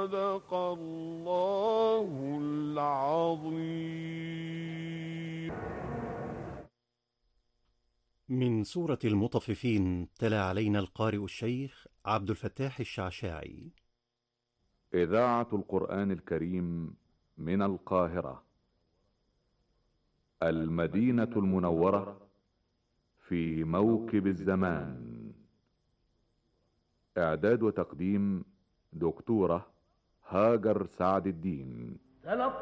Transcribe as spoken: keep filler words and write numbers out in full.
صدق الله العظيم. من سورة المطففين تلا علينا القارئ الشيخ عبد الفتاح الشعشاعي. إذاعة القرآن الكريم من القاهرة، المدينة المنورة، في موكب الزمان. إعداد وتقديم دكتورة هاجر سعد الدين.